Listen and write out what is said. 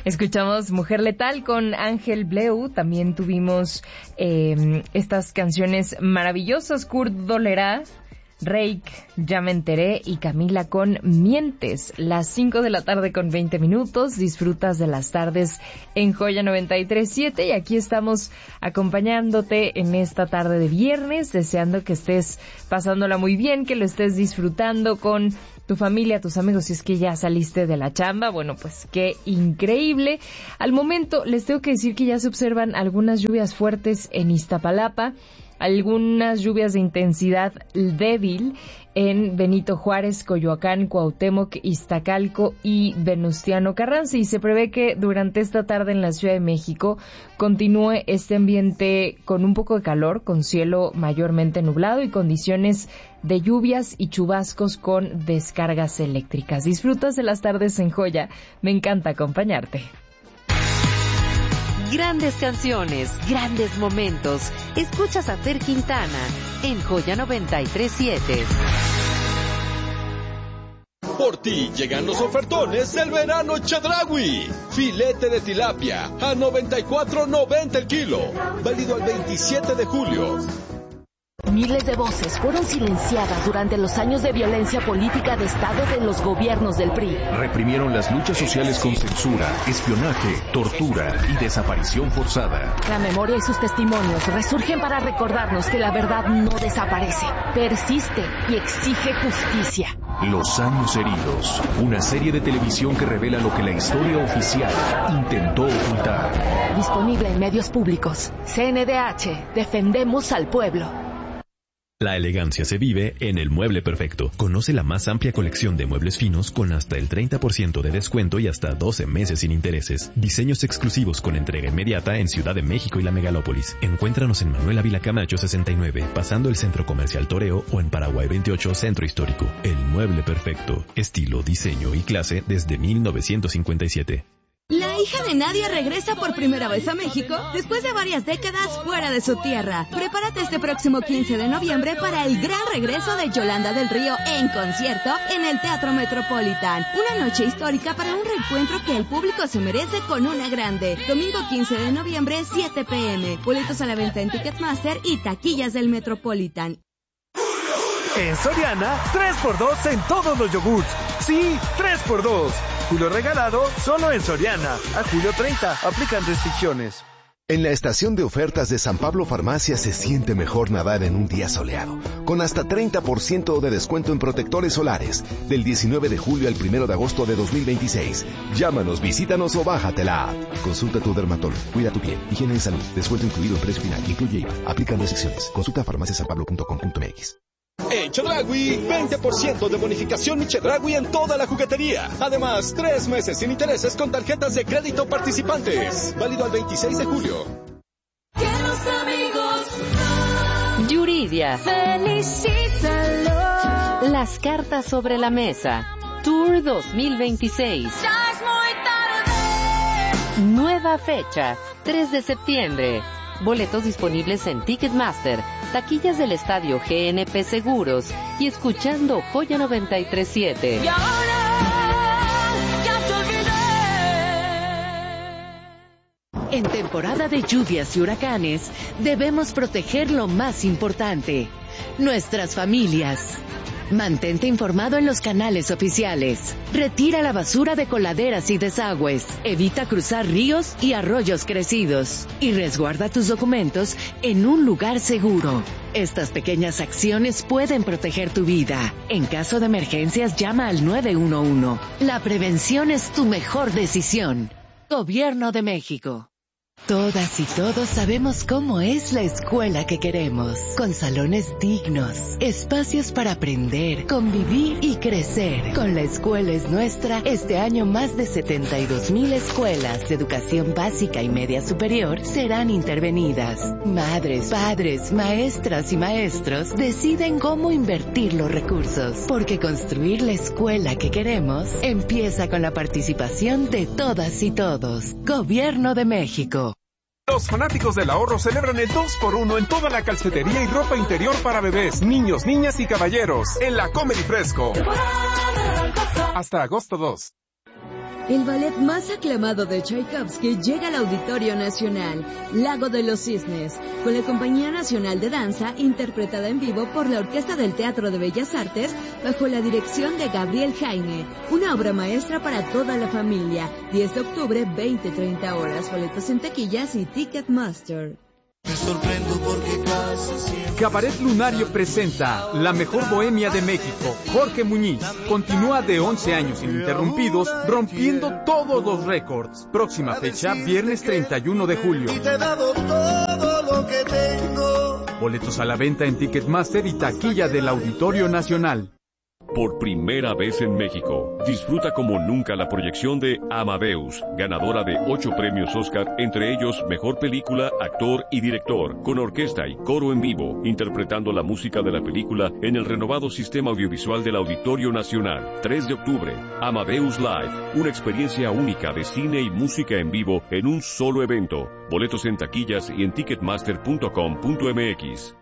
Escuchamos Mujer Letal con Ángel Bleu. También tuvimos estas canciones maravillosas, Kurt Dolerá, Reik, Ya me enteré, y Camila con Mientes. Las 5 de la tarde con 20 minutos. Disfrutas de las tardes en Joya 93.7 y aquí estamos acompañándote en esta tarde de viernes, deseando que estés pasándola muy bien, que lo estés disfrutando con tu familia, tus amigos, si es que ya saliste de la chamba. Bueno, pues qué increíble. Al momento les tengo que decir que ya se observan algunas lluvias fuertes en Iztapalapa, algunas lluvias de intensidad débil en Benito Juárez, Coyoacán, Cuauhtémoc, Iztacalco y Venustiano Carranza, y se prevé que durante esta tarde en la Ciudad de México continúe este ambiente con un poco de calor, con cielo mayormente nublado y condiciones de lluvias y chubascos con descargas eléctricas. Disfrutas de las tardes en Joya, me encanta acompañarte. Grandes canciones, grandes momentos. Escuchas a Fer Quintana en Joya 93.7. Por ti llegan los ofertones del verano Chedraui. Filete de tilapia a $94.90 el kilo. Válido al 27 de julio. Miles de voces fueron silenciadas durante los años de violencia política de Estado de los gobiernos del PRI. Reprimieron las luchas sociales con censura, espionaje, tortura y desaparición forzada. La memoria y sus testimonios resurgen para recordarnos que la verdad no desaparece, persiste y exige justicia. Los años heridos, una serie de televisión que revela lo que la historia oficial intentó ocultar. Disponible en medios públicos. CNDH, defendemos al pueblo. La elegancia se vive en El Mueble Perfecto. Conoce la más amplia colección de muebles finos con hasta el 30% de descuento y hasta 12 meses sin intereses. Diseños exclusivos con entrega inmediata en Ciudad de México y la megalópolis. Encuéntranos en Manuel Ávila Camacho 69, pasando el Centro Comercial Toreo, o en Paraguay 28, Centro Histórico. El Mueble Perfecto. Estilo, diseño y clase desde 1957. La hija de Nadia regresa por primera vez a México después de varias décadas fuera de su tierra. Prepárate este próximo 15 de noviembre para el gran regreso de Yolanda del Río en concierto en el Teatro Metropolitan. Una noche histórica para un reencuentro que el público se merece con una grande. Domingo 15 de noviembre, 7 p.m. Boletos a la venta en Ticketmaster y taquillas del Metropolitan. En Soriana, 3x2 en todos los yogurts. Sí, 3x2. Julio regalado solo en Soriana. A julio 30, aplican restricciones. En la estación de ofertas de San Pablo Farmacia se siente mejor nadar en un día soleado, con hasta 30% de descuento en protectores solares, del 19 de julio al 1 de agosto de 2026. Llámanos, visítanos o bájate la app. Consulta a tu dermatólogo, cuida tu piel, higiene y salud, descuento incluido en precio final, incluye IVA, aplican restricciones. Consulta farmaciasanpablo.com.mx. En Chedraui, 20% de bonificación y Chedraui en toda la juguetería. Además, 3 meses sin intereses con tarjetas de crédito participantes. Válido al 26 de julio. Yuridia. Felicítalo. Las cartas sobre la mesa. Tour 2026. Nueva fecha, 3 de septiembre. Boletos disponibles en Ticketmaster, taquillas del estadio GNP Seguros y escuchando Joya 93.7. En temporada de lluvias y huracanes, debemos proteger lo más importante, nuestras familias. Mantente informado en los canales oficiales. Retira la basura de coladeras y desagües. Evita cruzar ríos y arroyos crecidos. Y resguarda tus documentos en un lugar seguro. Estas pequeñas acciones pueden proteger tu vida. En caso de emergencias, llama al 911. La prevención es tu mejor decisión. Gobierno de México. Todas y todos sabemos cómo es la escuela que queremos, con salones dignos, espacios para aprender, convivir y crecer. Con La Escuela es Nuestra, este año más de 72,000 escuelas de educación básica y media superior serán intervenidas. Madres, padres, maestras y maestros deciden cómo invertir los recursos, porque construir la escuela que queremos empieza con la participación de todas y todos. Gobierno de México. Los fanáticos del ahorro celebran el 2x1 en toda la calcetería y ropa interior para bebés, niños, niñas y caballeros en la Comedy Fresco. Hasta agosto 2. El ballet más aclamado de Tchaikovsky llega al Auditorio Nacional, Lago de los Cisnes, con la Compañía Nacional de Danza, interpretada en vivo por la Orquesta del Teatro de Bellas Artes, bajo la dirección de Gabriel Jaime. Una obra maestra para toda la familia. 10 de octubre, 20-30 horas. Boletos en taquillas y Ticketmaster. Me sorprendo porque casi siempre... Cabaret Lunario presenta La Mejor Bohemia de México. Jorge Muñiz continúa de 11 años ininterrumpidos, rompiendo todos los récords. Próxima fecha, viernes 31 de julio. Y te he dado todo lo que tengo. Boletos a la venta en Ticketmaster y taquilla del Auditorio Nacional. Por primera vez en México, disfruta como nunca la proyección de Amadeus, ganadora de 8 premios Oscar, entre ellos Mejor Película, Actor y Director, con orquesta y coro en vivo, interpretando la música de la película en el renovado sistema audiovisual del Auditorio Nacional. 3 de octubre, Amadeus Live, una experiencia única de cine y música en vivo en un solo evento. Boletos en taquillas y en ticketmaster.com.mx.